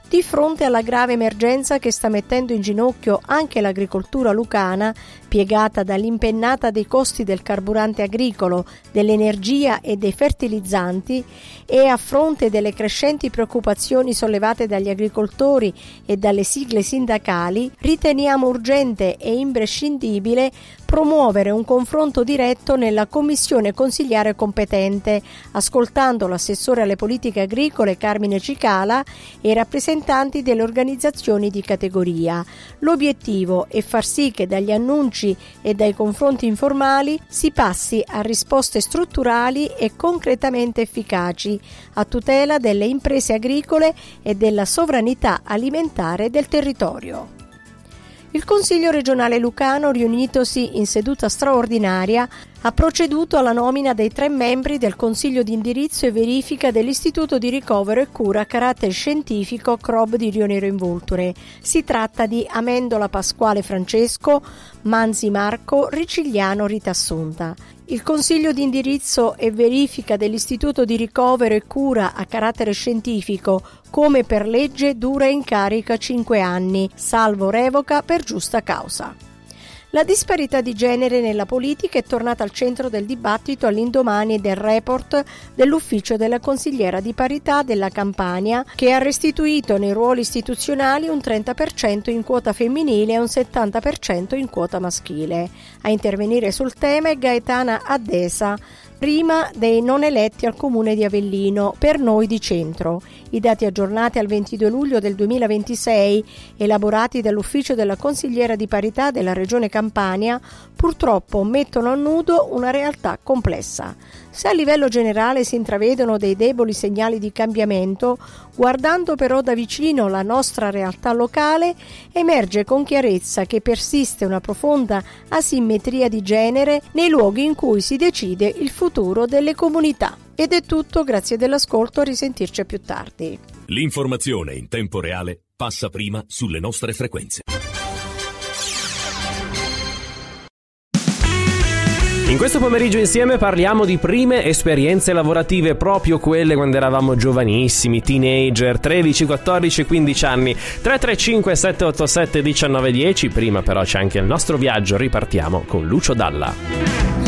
Di fronte alla grave emergenza che sta mettendo in ginocchio anche l'agricoltura lucana, piegata dall'impennata dei costi del carburante agricolo, dell'energia e dei fertilizzanti, e a fronte delle crescenti preoccupazioni sollevate dagli agricoltori e dalle sigle sindacali, riteniamo urgente e imprescindibile promuovere un confronto diretto nella commissione consiliare competente, ascoltando l'assessore alle politiche agricole Carmine Cicala e i rappresentanti delle organizzazioni di categoria. L'obiettivo è far sì che dagli annunci e dai confronti informali si passi a risposte strutturali e concretamente efficaci a tutela delle imprese agricole e della sovranità alimentare del territorio. Il Consiglio regionale lucano, riunitosi in seduta straordinaria, ha proceduto alla nomina dei 3 membri del Consiglio di indirizzo e verifica dell'Istituto di ricovero e cura a carattere scientifico CROB di Rio Nero in Vulture. Si tratta di Amendola Pasquale Francesco, Manzi Marco, Ricigliano Rita Assunta. Il Consiglio di indirizzo e verifica dell'Istituto di ricovero e cura a carattere scientifico, come per legge, dura in carica 5 anni, salvo revoca per giusta causa. La disparità di genere nella politica è tornata al centro del dibattito all'indomani del report dell'Ufficio della Consigliera di Parità della Campania, che ha restituito nei ruoli istituzionali un 30% in quota femminile e un 70% in quota maschile. A intervenire sul tema è Gaetana Addesa, prima dei non eletti al comune di Avellino, per noi di centro. I dati aggiornati al 22 luglio del 2026, elaborati dall'Ufficio della Consigliera di Parità della Regione Campania, purtroppo mettono a nudo una realtà complessa. Se a livello generale si intravedono dei deboli segnali di cambiamento, guardando però da vicino la nostra realtà locale, emerge con chiarezza che persiste una profonda asimmetria di genere nei luoghi in cui si decide il futuro delle comunità. Ed è tutto, grazie dell'ascolto, a risentirci più tardi. L'informazione in tempo reale passa prima sulle nostre frequenze. In questo pomeriggio insieme parliamo di prime esperienze lavorative, proprio quelle quando eravamo giovanissimi, teenager, 13, 14, 15 anni. 335 787 1910. Prima però c'è anche il nostro viaggio, ripartiamo con Lucio Dalla.